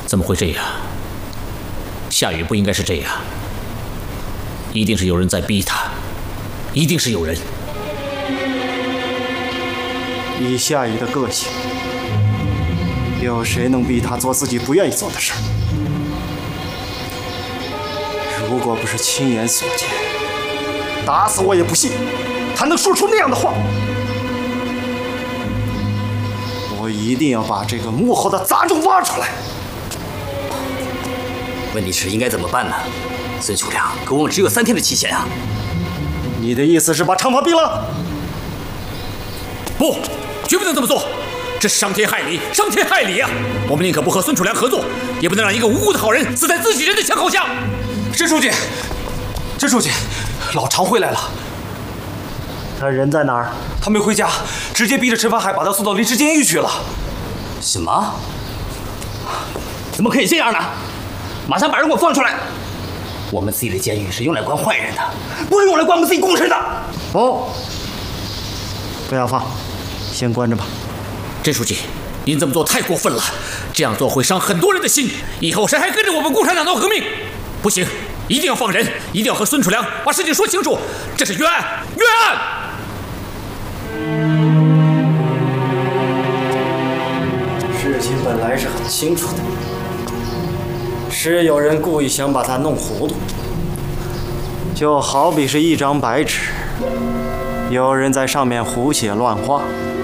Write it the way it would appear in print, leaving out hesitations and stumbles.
怎么会这样？夏雨不应该是这样，一定是有人在逼他，一定是有人。 以夏雨的个性，有谁能逼他做自己不愿意做的事儿？如果不是亲眼所见，打死我也不信他能说出那样的话。我一定要把这个幕后的杂种挖出来。 问题是应该怎么办呢？孙秋良，可我们只有3天的期限啊！ 你的意思是把长发毙了？ 不，绝不能这么做，这是伤天害理，伤天害理啊！我们宁可不和孙楚良合作，也不能让一个无辜的好人死在自己人的枪口下。 甄书记，甄书记，老常回来了。 他人在哪儿？ 他没回家，直接逼着陈法海把他送到临时监狱去了。 什么？怎么可以这样呢？马上把人给我放出来！我们自己的监狱是用来关坏人的，不是用来关我们自己共事的。 哦，不要放，先关着吧。 甄书记，您这么做太过分了，这样做会伤很多人的心，以后谁还跟着我们共产党闹革命？不行，一定要放人，一定要和孙楚良把事情说清楚，这是冤案，冤案！ 事情本来是很清楚的，是有人故意想把他弄糊涂，就好比是一张白纸，有人在上面胡写乱画。